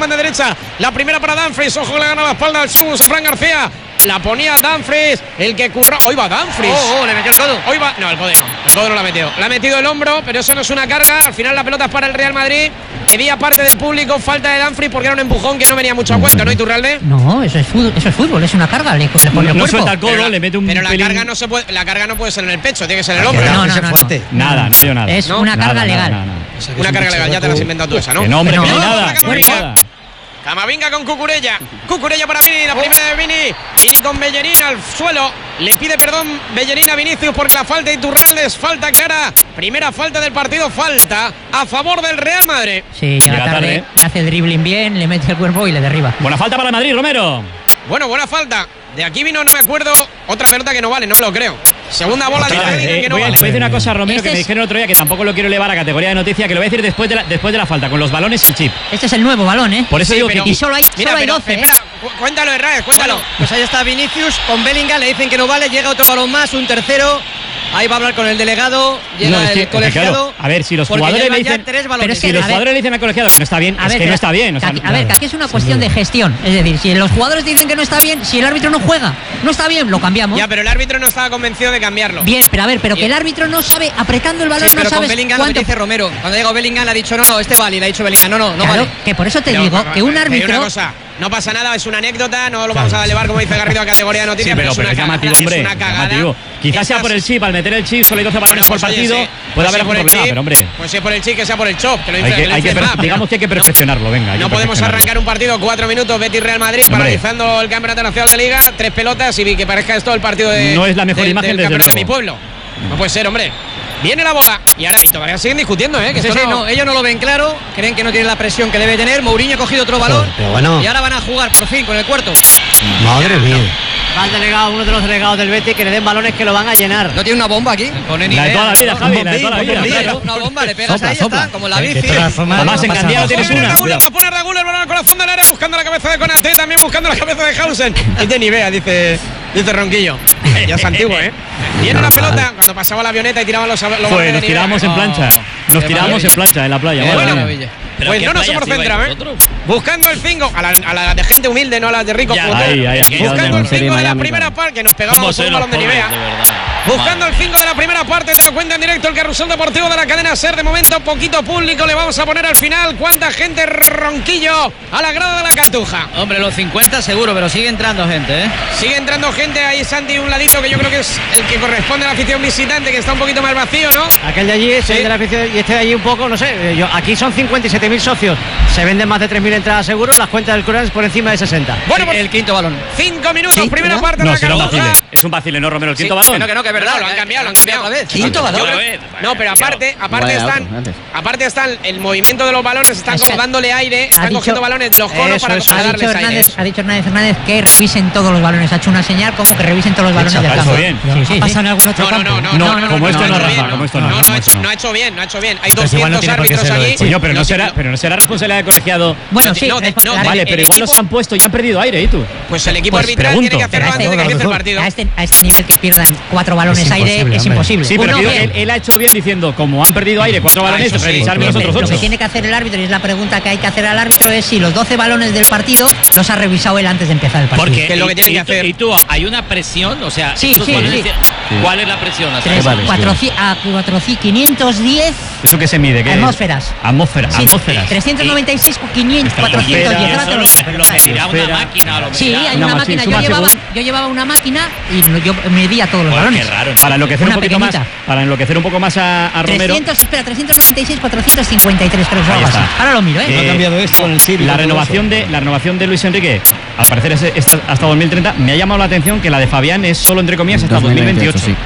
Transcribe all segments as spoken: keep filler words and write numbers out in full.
banda derecha. La primera para Dumfries. Ojo que le gana la espalda al Sumus a Fran García. La ponía Dumfries, el que curra. Hoy va Dumfries. Oh, oh, le metió el codo. Hoy va. No, el codo no. El codo no lo ha metido. Le ha metido el hombro, pero eso no es una carga. Al final la pelota es para el Real Madrid. Pedía parte del público falta de Dumfries porque era un empujón que no venía mucho a cuento, ¿no, Iturralde? No, eso es fútbol, eso es fútbol, es una carga. Le, le pone no, el no cuerpo. suelta el codo, Pero la, le mete un pero la pelín. carga no se puede, la carga no puede ser en el pecho, tiene que ser en el hombro. No, no, no, no, fuerte. no. Nada, no ha habido nada. Es ¿No? una Nada, carga nada, legal. nada, nada. Una carga legal, ya te la has inventado tú esa, ¿no? Que no, hombre, No, que no, nada. no, que no, nada. Camavinga con Cucurella. Cucurella para Vini, la primera de Vini. Vini con Bellerín al suelo. Le pide perdón Bellerín a Vinicius porque la falta de Iturralde, falta clara. Primera falta del partido, falta a favor del Real Madrid. Sí, llega Llega tarde, tarde. le hace el dribbling bien, le mete el cuerpo y le derriba. Buena falta para el Madrid, Romero. Bueno, buena falta. De aquí vino, no me acuerdo, otra pelota que no vale, no me lo creo. Segunda bola de Otra vez, Bellingham eh, que no voy, a, vale. voy a decir una cosa, Romero, Este que me es- dijeron otro día que tampoco lo quiero elevar a categoría de noticia, que lo voy a decir después de la, después de la falta, con los balones y el chip. Este es el nuevo balón, ¿eh? Por eso Sí, digo pero- que Y solo hay, Mira, solo hay pero, doce, ¿eh? espera, cu- cuéntalo, Herrera, cuéntalo. Bueno, pues ahí está Vinicius con Bellingham, le dicen que no vale, llega otro balón más, un tercero. Ahí va a hablar con el delegado, llega No, es el que- es que colegiado. claro, a ver, si los porque jugadores llevan le ya dicen- tres Pero balones. es que- si los a ver- jugadores le dicen al colegiado que no está bien, A es ver, que pero no está bien. O que sea, aquí- a ver, que aquí es una cuestión de gestión. Es decir, si los jugadores dicen que no está bien, si el árbitro no juega, no está bien, lo cambiamos. Ya, pero el árbitro no estaba convencido de cambiarlo. Bien, pero a ver, pero que el árbitro no sabe, apretando el balón, Sí, no pero con sabes Bellingham lo que cuánto. dice Romero. Cuando llegó Bellingham le ha dicho, no, no, este vale, y le ha dicho Bellingham, no, no, no Claro, vale. que por eso te Pero, digo pero, que un pero, árbitro. Una cosa, no pasa nada, es una anécdota, no lo vamos a elevar como dice Garrido a categoría de sí, noticias, pero, es pero una es llamativo, cagada, hombre. es una cagada. Llamativo. Quizás sea Estas- por el chip, al meter el chip solo hay doce balones Bueno, pues por oye, partido, sí. puede Pues haber si por algún el problema, chip, pero hombre. Pues si es por el chip, que sea por el chop, que lo Hay dice, que, lo hay que dice per- Map. digamos que hay que perfeccionarlo, venga. hay No que podemos perfeccionarlo. arrancar un partido cuatro minutos, Betis Real Madrid, Hombre. paralizando el campeonato nacional de la Liga, tres pelotas y que parezca esto el partido de. No es la mejor del- imagen, del desde campeonato de mi luego. pueblo. No puede ser, hombre. Viene la bola y ahora y todavía siguen discutiendo, ¿eh? Que Sí, esto sí, no- no, ellos no lo ven claro, creen que no tiene la presión que debe tener. Mourinho ha cogido otro balón Pero bueno. y ahora van a jugar por fin con el cuarto. Madre mía. Va el delegado, uno de los delegados del Betis, que le den balones que lo van a llenar. ¿No tiene una bomba aquí? La de toda la vida, Javi, la de toda la vida. bombín, claro. Una bomba, le pegas Sopla, ahí, ya sopla. está, como la Que- que bici. de todas formas Además, no en pasa Candiano nada. tienes Viene una. Raúl, Cuidado. la pone a Raúl, el balón al corazón del área, buscando la cabeza de Konaté, también buscando la cabeza de Hausen. Es de Nivea, dice, dice Ronquillo. Ya es antiguo, ¿eh? Viene la pelota, cuando pasaba la avioneta y tiraban los, los balones Pues de nos Nivea. tirábamos en Oh, plancha. Nos qué tirábamos maravilla. en plancha en la playa. Qué madre mía. maravilla. Pues no nos hemos centrado, ¿eh? Buscando el cinco, a la, a la de gente humilde, no a la de rico. Ya, puto. ahí, ahí, aquí Buscando donde- el cinco de la Miami, primera claro. parte, que nos pegamos por un balón de Nivea. Buscando el cinco de la primera parte, te lo cuenta en directo el Carrusel Deportivo de la cadena SER. De momento, poquito público le vamos a poner al final. ¿Cuánta gente, Ronquillo, a la grada de la Cartuja? Hombre, los cincuenta seguro, pero sigue entrando gente, ¿eh? Sigue entrando gente ahí, Santi, un ladito que yo creo que es el que corresponde a la afición visitante, que está un poquito más vacío, ¿no? Aquel de allí es Sí. el de la afición y este de allí un poco, no sé. eh, Yo, aquí son cincuenta y siete mil socios. Se venden más de tres mil entradas seguro. Las cuentas del Corán es por encima de sesenta. Bueno, pues El quinto balón. cinco minutos, Sí, primera ¿no? parte de No, la será un Cartuja. vacile. Es un vacile, ¿no, Romero? El quinto Sí, balón. Que no, que no, que es verdad. No, lo han cambiado, lo han cambiado. otra vez. Quinto balón. Yo creo- No, pero aparte, aparte Vaya están, otro, antes. aparte están el movimiento de los balones, están Es como que dándole aire, están dicho- cogiendo balones de los conos Eso, para, eso, para Ha dicho, darles aire. Hernández, ha dicho Hernández Hernández que revisen todos los balones. Ha hecho una señal como que revisen todos los balones Hecho, del ha campo. hecho bien. Sí, sí, ¿Ha sí. pasado en algún otro No, no, campo? no, no, No, no, como no, esto no, no, ha hecho Rafa, bien, como esto no, No, no, como ha esto hecho, no. no ha hecho bien, no ha hecho bien. Hay Pues igual no doscientos tiene por qué árbitros ser lo allí. hecho. Coño, pero no No, será, no. pero no será responsabilidad del colegiado. Bueno, No, sí, no, es- no, la- Vale, el pero igual equipo- los han puesto y han perdido aire, ¿y tú? Pues el equipo Pues arbitral pregunto. tiene que hacerlo Pero antes de que a este- empiece el partido. a este, a este nivel que pierdan cuatro balones Es aire imposible, es hombre. imposible. Sí, pero Uno, que digo que bien. él, él ha hecho bien diciendo, como han perdido aire cuatro balones, eso sí, revisarme los Bien, otros lo ocho. que tiene que hacer el árbitro, y es la pregunta que hay que hacer al árbitro, es si los doce balones del partido los ha revisado él antes de empezar el partido. Porque Que es lo que y- tienen y que tú- hacer. Y tú, ¿hay una presión? O sea, Sí, estos sí, balones sí. de- ¿cuál es la presión? O sea, Tres, vale, cuatrocientos, a cuatrocientos, quinientos diez ¿Eso qué se mide? ¿Qué? Atmósferas. Atmósferas. sí, Atmósferas. trescientos noventa y seis, quinientos, cuatrocientos diez. Espera, ahora te eso lo lo, digo, pero lo espera. medirá una Espera. máquina. Lo Sí, medirá. hay Una una ma- máquina. sí, Yo suma llevaba, según. yo llevaba una máquina y lo- yo medía todos los Joder, balones. qué raro. Para enloquecer Una un poquito más, pequeñita. para enloquecer un poco más a, a Romero. trescientos, espera, trescientos noventa y seis, cuatrocientos cincuenta y tres, creo que es Ahí algo así. está. Ahora lo miro, ¿eh? No ha cambiado esto con el Siri. La con todo renovación eso. de la renovación de Luis Enrique, al parecer es esta- hasta dos mil treinta. Me ha llamado la atención que la de Fabián es solo entre comillas hasta dos mil veintiocho. sí.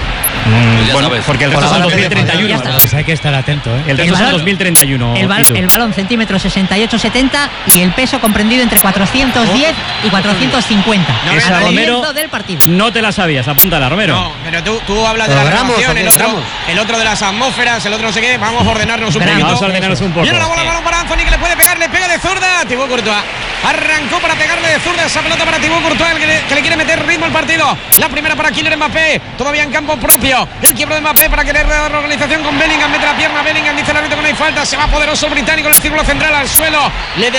Mm, ya bueno, sabes. porque el Por resto son ahora que dos mil treinta y uno. ya está. Pues hay que estar atento, ¿eh? El El resto son balón- dos mil treinta y uno. El, bal- Pitu. el balón centímetros sesenta y ocho setenta y el peso comprendido entre cuatrocientos diez y cuatrocientos cincuenta. No, Esa, Al Romero, comienzo del partido. no te la sabías, apúntala, Romero. No, pero tú, tú hablas de la Logramos, renovación, el otro, logramos. el otro de las atmósferas, el otro no sé qué. Vamos a ordenarnos un Verán, poquito. Vamos a ordenarnos un poco. Viene la bola, balón para Anthony, que le puede pegar, le pega de zurda. Thibaut Courtois arrancó para pegarle de zurda esa pelota para Thibaut Courtois, el que le, que le quiere meter ritmo al partido. La primera para Kylian Mbappé, todavía en campo propio. El quiebro de Mbappé para querer dar la organización con Bellingham, mete la pierna Bellingham, dice el árbitro que no hay falta. Se va poderoso el británico en el círculo central al suelo. Le